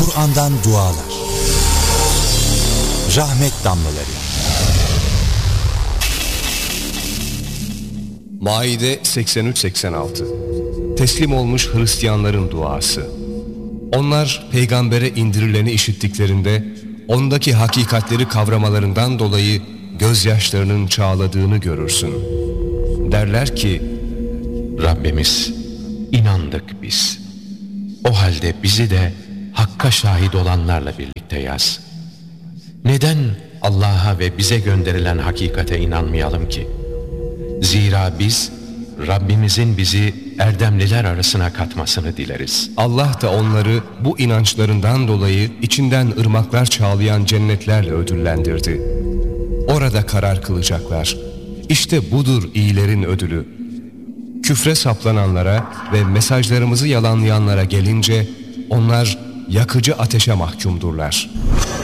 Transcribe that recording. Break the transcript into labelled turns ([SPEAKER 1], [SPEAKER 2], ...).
[SPEAKER 1] Kur'an'dan dualar. Rahmet damlaları.
[SPEAKER 2] Maide 83-86. Teslim olmuş Hristiyanların duası. Onlar peygambere indirileni işittiklerinde ondaki hakikatleri kavramalarından dolayı gözyaşlarının çağladığını görürsün. Derler ki,
[SPEAKER 3] Rabbimiz, inandık biz. O halde bizi de Hakk'a şahit olanlarla birlikte yaz. Neden Allah'a ve bize gönderilen hakikate inanmayalım ki? Zira biz Rabbimizin bizi erdemliler arasına katmasını dileriz.
[SPEAKER 2] Allah da onları bu inançlarından dolayı içinden ırmaklar çağlayan cennetlerle ödüllendirdi. Orada karar kılacaklar. İşte budur iyilerin ödülü. Küfre saplananlara ve mesajlarımızı yalanlayanlara gelince onlar yakıcı ateşe mahkumdurlar.